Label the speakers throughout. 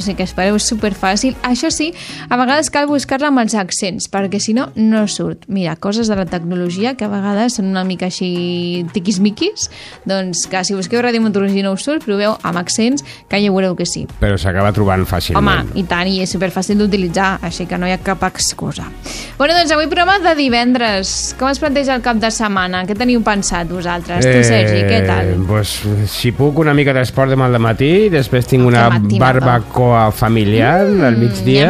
Speaker 1: sigui que espereu, és superfàcil. Això sí, a vegades cal buscar-la amb els accents, perquè si no, no surt. Mira, coses de la tecnologia que a vegades són una mica així tiquismiquis, doncs que si busqueu radiometeorologia no us surt, proveu amb accents, que ja veureu que sí.
Speaker 2: Però s'acaba trobant fàcilment.
Speaker 1: Home, i tant, i és superfàcil d'utilitzar, així que no hi ha cap excusa. Bueno, doncs avui programa de divendres. Com es planteja el cap de setmana? Què teniu pensat vosaltres? Tu, Sergi, què tal?
Speaker 2: Pues, si puc, una mica d'esport demà al matí, després tinc una barbacoa familiar al migdia,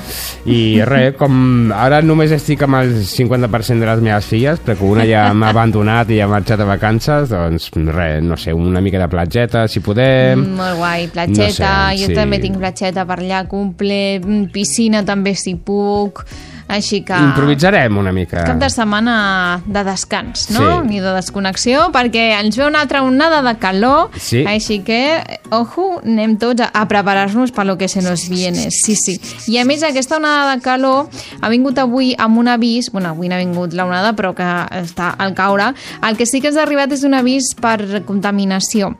Speaker 2: i res, com ara només estic amb el 50% de les meves filles, perquè una ja m'ha abandonat i ha marxat a vacances, doncs res, no sé, una mica de platgeta, si podem.
Speaker 1: Molt guai, platgeta, no sé, jo també tinc platgeta per allà, cumple, piscina també si puc... Així que...
Speaker 2: Improvisarem una mica.
Speaker 1: Cap de setmana de descans, no?
Speaker 2: Sí.
Speaker 1: I de desconnexió, perquè ens ve una altra onada de calor,
Speaker 2: sí.
Speaker 1: Així que, ojo, anem tots a preparar-nos per lo que se nos viene. Sí, sí. I a més, aquesta onada de calor ha vingut avui amb un avís, bueno, avui no ha vingut la onada, però que està al caure. El que sí que ens ha arribat és un avís per contaminació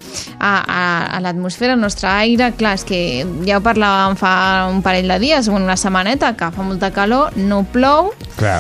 Speaker 1: a l'atmosfera, al nostre aire. Clar, és que ja ho parlàvem fa un parell de dies, una setmaneta, que fa molta calor, no plou.
Speaker 2: Clar.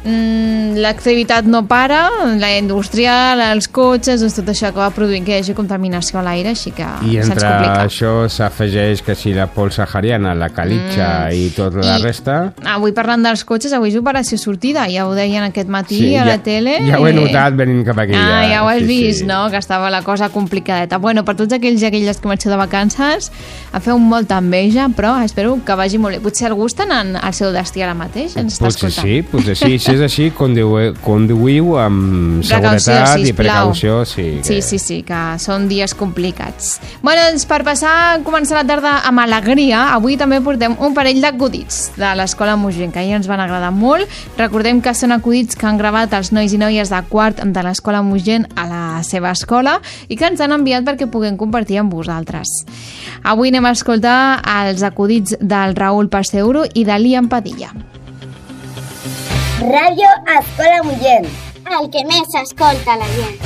Speaker 1: L'activitat no para, la industrial, els cotxes, doncs tot això que va produint que hi hagi contaminació a l'aire, així que se'ns complica. I
Speaker 2: entre això s'afegeix que si la pols sahariana, la calitxa i tota la resta...
Speaker 1: Avui parlant dels cotxes, avui és operació sortida, ja ho deien aquest matí a la tele.
Speaker 2: Ja ho he notat venint cap aquí.
Speaker 1: Ja ho has vist, no? Que estava la cosa complicadeta. Bueno, per tots aquells i aquelles que marxeu de vacances, em feu molta enveja, però espero que vagi molt bé. Potser algú està anant al seu destí ara mateix, ens està escoltant.
Speaker 2: Potser sí. Si és així, conduïu amb seguretat i precaució.
Speaker 1: Sí, que són dies complicats. Bueno, doncs per començar la tarda amb alegria, avui també portem un parell d'acudits de l'Escola Mugent, que ahir ens van agradar molt. Recordem que són acudits que han gravat els nois i noies de quart de l'Escola Mugent a la seva escola i que ens han enviat perquè puguem compartir amb vosaltres. Avui anem a escoltar els acudits del Raül Paseuro i de l'Ian Padilla.
Speaker 3: Ràdio Escola Mugent,
Speaker 4: el que més escolta la gent.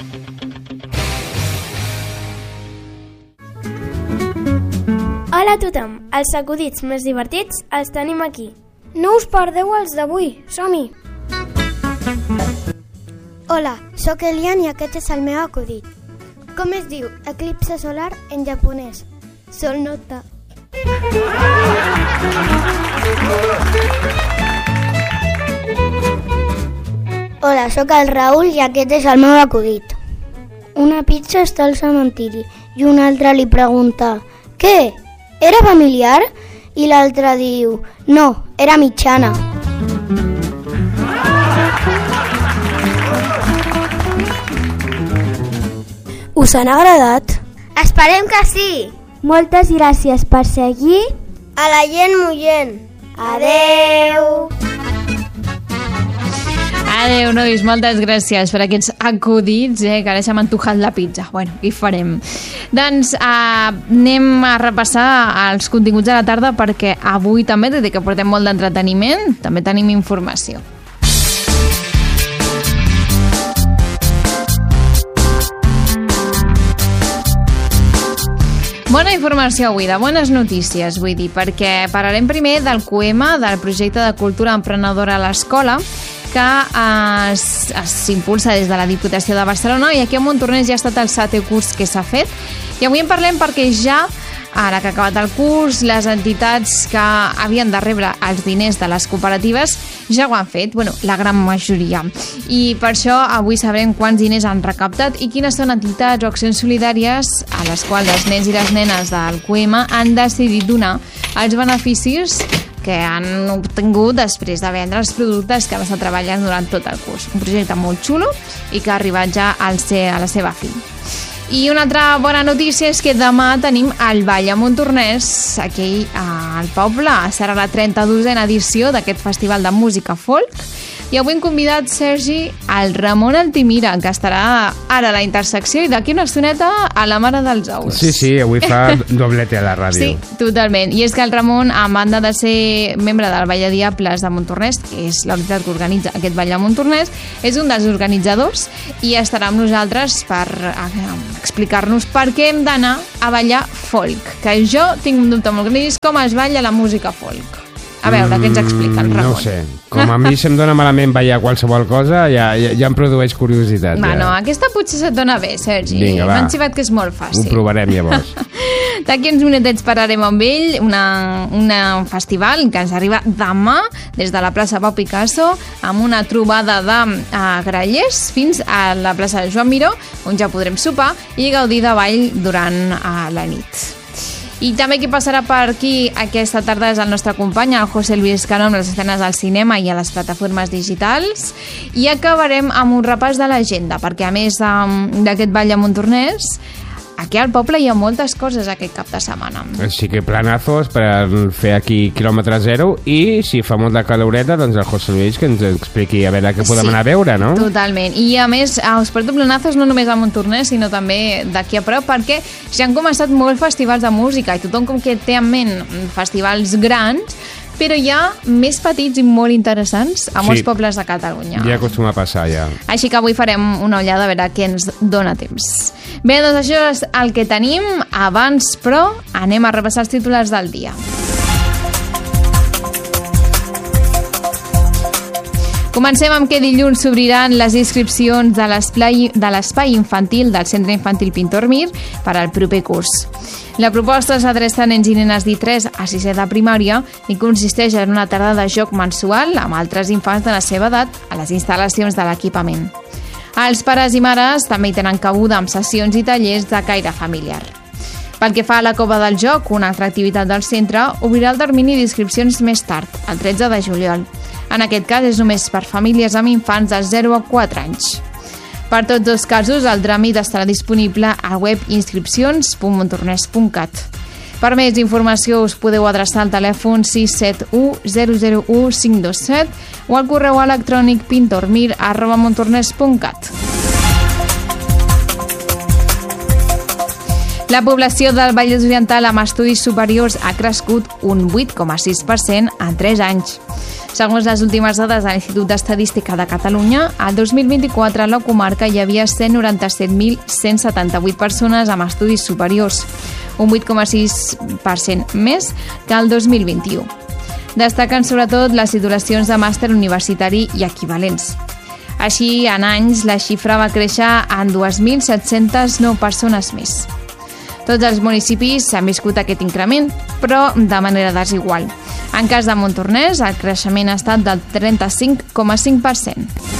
Speaker 5: Hola a tothom, els acudits més divertits els tenim aquí.
Speaker 6: No us perdeu els d'avui, som-hi! Hola, sóc Elian i aquest és el meu acudit. Com es diu eclipse solar en japonès? Sol nota. Hola, sóc el Raül i aquest és el meu acudit. Una pizza està al cementiri i un altre li pregunta «Què? Era familiar?» I l'altre diu «No, era mitjana». Us han agradat?
Speaker 4: Esperem que sí!
Speaker 5: Moltes gràcies per seguir
Speaker 6: a la gent Mugent. Adeu!
Speaker 1: Adéu, nois, moltes gràcies per aquests acudits, que ara s'ha antojat la pizza. Bueno, què farem? Doncs anem a repassar els continguts de la tarda perquè avui també, tot i que portem molt d'entreteniment, també tenim informació. Bona informació avui, de bones notícies, vull dir, perquè parlarem primer del QM, del projecte de cultura emprenedora a l'escola, que s'impulsa des de la Diputació de Barcelona i aquí a Montornès ja ha estat el 7è curs que s'ha fet i avui en parlem perquè ja, ara que ha acabat el curs, les entitats que havien de rebre els diners de les cooperatives ja ho han fet, bueno, la gran majoria. I per això avui sabrem quants diners han recaptat i quines són entitats o accions solidàries a les quals els nens i les nenes del QM han decidit donar els beneficis que han obtingut després de vendre els productes que han estat treballant durant tot el curs. Un projecte molt xulo i que ha arribat ja a la seva fi. I una altra bona notícia és que demà tenim el Ball a Montornès, aquí al poble. Serà la 32a edició d'aquest festival de música folk I avui hem convidat, Sergi, al Ramon Altimira, que estarà ara a la intersecció i d'aquí una estoneta a la Mare dels Ous.
Speaker 2: Sí, avui fa doblete a la ràdio.
Speaker 1: Sí, totalment. I és que el Ramon, a banda de ser membre del Ball de Diables de Montornès, que és la unitat que organitza aquest Ball de Montornès, és un dels organitzadors i estarà amb nosaltres per explicar-nos per què hem d'anar a ballar folk. Que jo tinc un dubte molt gran, és com es balla la música folk. A veure, què ens explica el Ramon?
Speaker 2: No ho sé. Com a mi se'm dona malament ballar qualsevol cosa, ja em produeix curiositat.
Speaker 1: Bueno, aquesta potser se't dona bé, Sergi.
Speaker 2: Vinga, va.
Speaker 1: M'han xivat que és molt fàcil.
Speaker 2: Ho provarem, llavors.
Speaker 1: D'aquí uns minutets parlarem amb ell, un festival que ens arriba demà des de la plaça Pau Picasso, amb una trobada de grallers fins a la plaça Joan Miró, on ja podrem sopar i gaudir de ball durant la nit. I també qui passarà per aquí aquesta tarda és el nostre company, el José Luis Cano, amb les escenes al cinema i a les plataformes digitals. I acabarem amb un repàs de l'agenda, perquè a més d'aquest ball a Montornès, aquí al poble hi ha moltes coses aquest cap de setmana.
Speaker 2: Així que planazos per fer aquí quilòmetre zero i si fa molta caloreta, doncs el José Luis que ens expliqui a veure què podem anar a veure, no?
Speaker 1: Totalment. I a més, us porto planazos no només a Montornès, sinó també d'aquí a prop, perquè ja han començat molts festivals de música i tothom com que té en ment festivals grans, però hi ha més petits i molt interessants a molts pobles de Catalunya.
Speaker 2: Ja acostuma a passar, ja.
Speaker 1: Així que avui farem una ullada a veure què ens dona temps. Bé, doncs això és el que tenim. Abans, però, anem a repassar els titulars del dia. Comencem amb que dilluns s'obriran les inscripcions de l'espai infantil del Centre Infantil Pintor Mir per al proper curs. La proposta s'adreça a nens i nenes d'3 a 6è de primària i consisteix en una tarda de joc mensual amb altres infants de la seva edat a les instal·lacions de l'equipament. Els pares i mares també hi tenen cabuda amb sessions i tallers de caire familiar. Pel que fa a la Cova del Joc, una altra activitat del centre, obrirà el termini d'inscripcions més tard, el 13 de juliol. En aquest cas és només per famílies amb infants de 0 a 4 anys. Per tots dos casos, el tràmit estarà disponible al web inscripcions.montornès.cat. Per més informació us podeu adreçar al telèfon 671 001 527 o al correu electrònic pintormir@montornès.cat. La població del Vallès Oriental amb estudis superiors ha crescut un 8,6% en 3 anys. Segons les últimes dades de l'Institut d'Estadística de Catalunya, al 2024 a la comarca hi havia 197.178 persones amb estudis superiors, un 8,6% més que el 2021. Destaquen sobretot les titulacions de màster universitari i equivalents. Així, en anys, la xifra va créixer en 2.709 persones més. Tots els municipis han viscut aquest increment, però de manera desigual. En cas de Montornès, el creixement ha estat del 35,5%.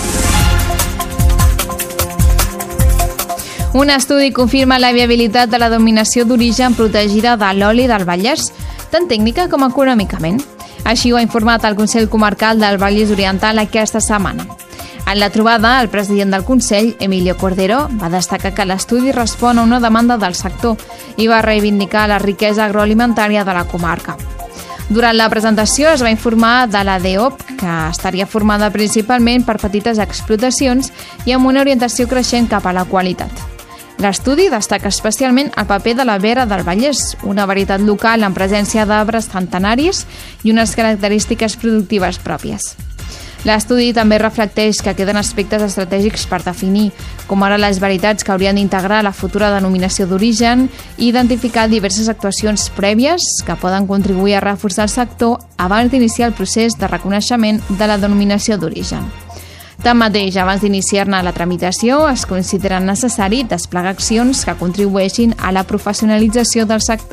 Speaker 1: Un estudi confirma la viabilitat de la denominació d'origen protegida de l'oli del Vallès, tant tècnica com econòmicament. Així ho ha informat el Consell Comarcal del Vallès Oriental aquesta setmana. En la trobada, el president del Consell, Emilio Cordero, va destacar que l'estudi respon a una demanda del sector i va reivindicar la riquesa agroalimentària de la comarca. Durant la presentació es va informar de la DEOP, que estaria formada principalment per petites explotacions i amb una orientació creixent cap a la qualitat. L'estudi destaca especialment el paper de la vera del Vallès, una varietat local amb presència d'arbres centenaris i unes característiques productives pròpies. L'estudi també reflecteix que queden aspectes estratègics per definir, com ara les varietats que haurien d'integrar la futura denominació d'origen i identificar diverses actuacions prèvies que poden contribuir a reforçar el sector abans d'iniciar el procés de reconeixement de la denominació d'origen. Tanmateix, abans d'iniciar-ne la tramitació, es considera necessari desplegar accions que contribueixin a la professionalització del sector.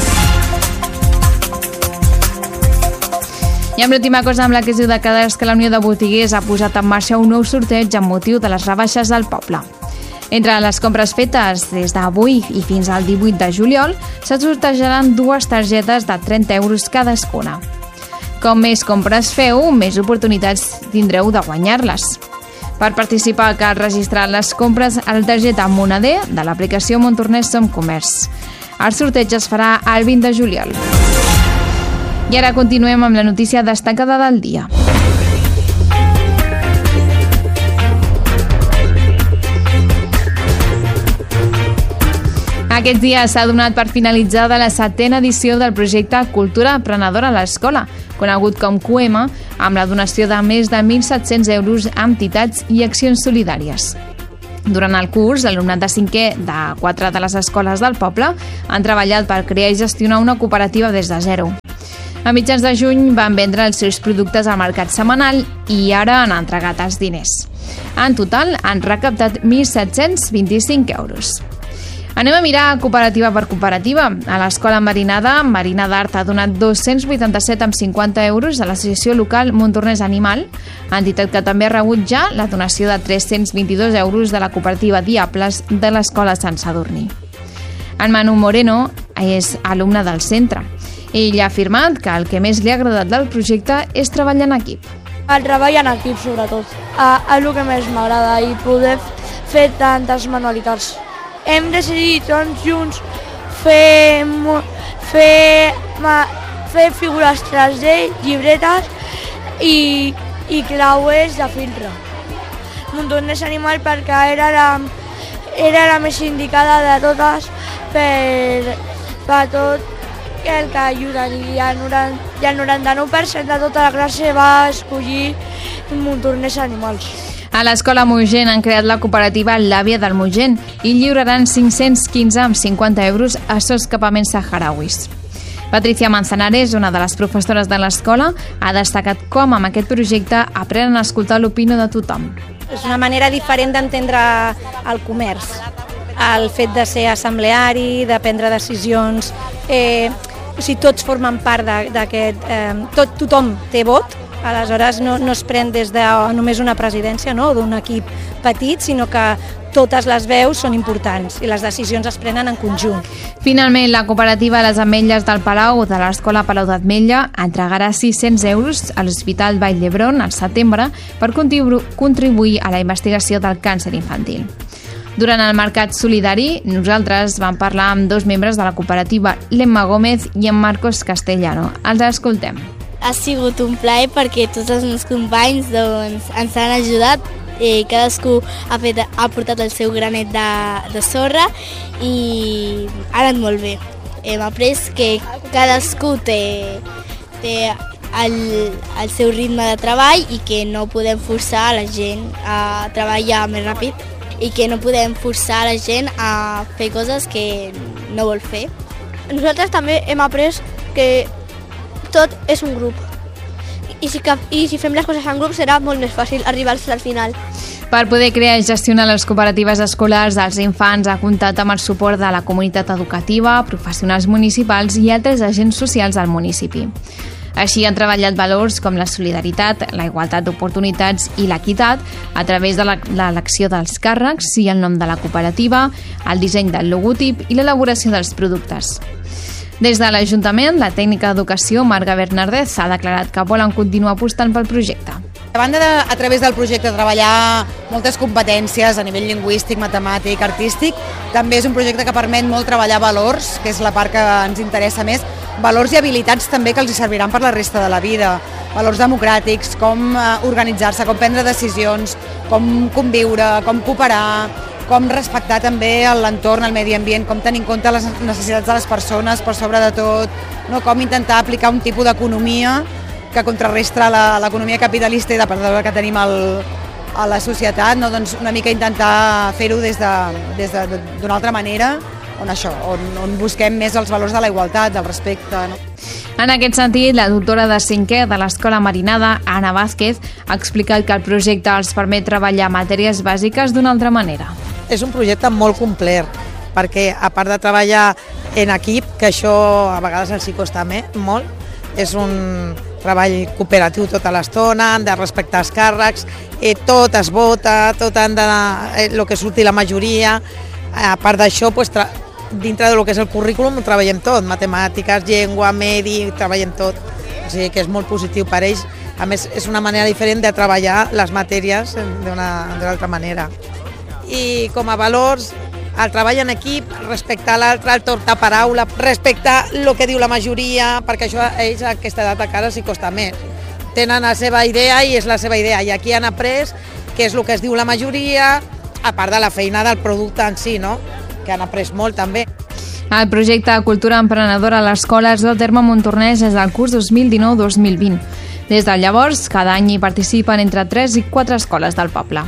Speaker 1: I amb l'última cosa amb la que es diu de cada és que la Unió de Botiguers ha posat en marxa un nou sorteig amb motiu de les rebaixes del poble. Entre les compres fetes des d'avui i fins al 18 de juliol, se sortejaran 2 targetes de 30 euros cadascuna. Com més compres feu, més oportunitats tindreu de guanyar-les. Per participar cal registrar les compres a la targeta Moneder de l'aplicació Montornès Som Comerç. El sorteig es farà el 20 de juliol. I ara continuem amb la notícia destacada del dia. Aquests dies s'ha donat per finalitzada la 7ª edició del projecte Cultura Emprenedora a l'Escola, conegut com QM, amb la donació de més de 1.700 euros a entitats i accions solidàries. Durant el curs, l'alumnat de 5è de 4 de les escoles del poble han treballat per crear i gestionar una cooperativa des de zero. A mitjans de juny van vendre els seus productes al mercat setmanal i ara han entregat els diners. En total, han recaptat 1.725 euros. Anem a mirar cooperativa per cooperativa. A l'Escola Marinada, Marina d'Art ha donat 287,50 euros a l'associació local Montornès Animal, entitat que també ha rebut ja la donació de 322 euros de la cooperativa Diables de l'Escola Sant Sadurní. En Manu Moreno és alumne del centre. Ell ha afirmat que el que més li ha agradat del projecte és treballar en equip.
Speaker 7: El treball en equip, sobretot. És el que més m'agrada i poder fer tantes manualitats. Hem decidit tots junts fer figures 3D, llibretes i clauers de filtre. Montornès Animal perquè era la més indicada de totes per tot el que ajudaria. El 99% de tota la classe va escollir Montornès Animals.
Speaker 1: A l'Escola Moixent han creat la cooperativa L'Àvia del Moixent i lliuraran 515,50 euros a soscapaments saharauis. Patricia Manzanares, una de les professores de l'escola, ha destacat com amb aquest projecte aprenen a escoltar l'opinió de tothom.
Speaker 8: És una manera diferent d'entendre el comerç, el fet de ser assembleari, de prendre decisions, tots formen part d'aquest... Tothom té vot. Aleshores no es pren des de només una presidència, no?, o d'un equip petit, sinó que totes les veus són importants i les decisions es prenen en conjunt.
Speaker 1: Finalment, la cooperativa Les Ametlles del Palau de l'Escola Palau d'Ametlla entregarà 600 euros a l'Hospital Vall d'Hebron al setembre per contribuir a la investigació del càncer infantil. Durant el mercat solidari, nosaltres vam parlar amb 2 membres de la cooperativa, l'Emma Gómez i en Marcos Castellano. Els escoltem.
Speaker 5: Ha sigut un plaer perquè tots els meus companys ens han ajudat. Cadascú ha portat el seu granet de sorra i ha anat molt bé. Hem après que cadascú té el seu ritme de treball i que no podem forçar la gent a treballar més ràpid i que no podem forçar la gent a fer coses que no vol fer.
Speaker 7: Nosaltres també hem après que tot és un grup i si fem les coses en grup serà molt més fàcil arribar al final.
Speaker 1: Per poder crear i gestionar les cooperatives escolars, els infants ha comptat amb el suport de la comunitat educativa, professionals municipals i altres agents socials del municipi. Així han treballat valors com la solidaritat, la igualtat d'oportunitats i l'equitat a través de l'elecció dels càrrecs i el nom de la cooperativa, el disseny del logotip i l'elaboració dels productes. Des de l'Ajuntament, la tècnica d'educació, Marga Bernardez, ha declarat que volen continuar apostant pel projecte.
Speaker 9: A banda a través del projecte, treballar moltes competències a nivell lingüístic, matemàtic, artístic, també és un projecte que permet molt treballar valors, que és la part que ens interessa més, valors i habilitats també que els serviran per la resta de la vida, valors democràtics, com organitzar-se, com prendre decisions, com conviure, com cooperar, com respectar també l'entorn, el medi ambient, com tenir en compte les necessitats de les persones per sobre de tot, no? Com intentar aplicar un tipus d'economia que contrarresta l'economia capitalista i depredadora que tenim a la societat, no? Doncs una mica intentar fer-ho d'una altra manera, on busquem més els valors de la igualtat, del respecte, no?
Speaker 1: En aquest sentit, la doctora de 5è de l'Escola Marinada, Ana Vázquez, ha explicat que el projecte els permet treballar matèries bàsiques d'una altra manera.
Speaker 10: És un projecte molt complet, perquè a part de treballar en equip, que això a vegades els hi costa molt, és un treball cooperatiu tota l'estona, han de respectar els càrrecs, tot es vota, tot han de... el que surti la majoria. A part d'això, dintre del que és el currículum ho treballem tot, matemàtiques, llengua, medi, treballem tot. O sigui que és molt positiu per ells. A més, és una manera diferent de treballar les matèries d'una altra manera. I com a valors, el treball en equip, respectar l'altre, el torn de paraula, respectar el que diu la majoria, perquè això a ells a aquesta edat encara s'hi costa més. Tenen la seva idea i és la seva idea, i aquí han après què és el que es diu la majoria, a part de la feina del producte en si, no? Que han après molt també.
Speaker 1: El projecte Cultura Emprenedora a l'escola es del terme Montornès des del curs 2019-2020. Des de llavors, cada any hi participen entre 3 i 4 escoles del poble.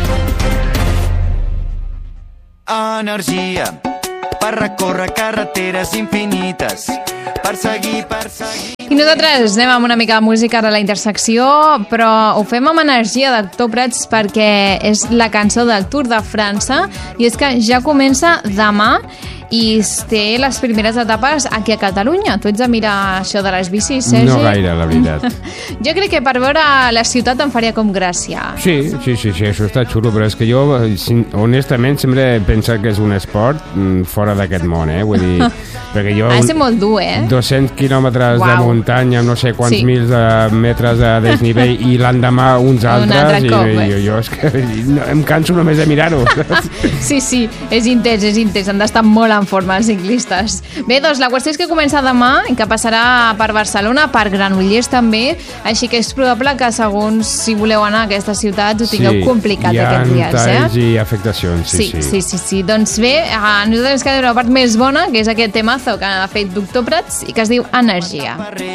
Speaker 11: Energia per recórrer carreteres infinites, per seguir.
Speaker 1: I nosaltres anem amb una mica de música de la intersecció, però ho fem amb energia de Doctor Prats perquè és la cançó del Tour de França i és que ja comença demà i té les primeres etapes aquí a Catalunya. Tu ets a mirar això de les bicis, Sergi?
Speaker 2: No gaire, la veritat.
Speaker 1: Jo crec que per veure la ciutat em faria com gràcia.
Speaker 2: Sí, això està xulo, però és que jo, honestament, sempre he pensat que és un esport fora d'aquest món, Vull dir, perquè jo...
Speaker 1: Ha de ser molt dur,
Speaker 2: 200 quilòmetres de muntanya, no sé quants mils de metres de desnivell i l'endemà uns altres, i jo és que em canso només de mirar-ho.
Speaker 1: Sí, és intens, han d'estar molt en forma els ciclistes. Bé, doncs la qüestió és que comença demà i que passarà per Barcelona, per Granollers també, així que és probable que segons si voleu anar a aquestes ciutats ho tingueu complicat aquests dies.
Speaker 2: Hi ha talls i afectacions,
Speaker 1: sí. Doncs bé, a nosaltres ens queda una part més bona, que és aquest temazo que ha fet Doctor Prats i que es diu Energia.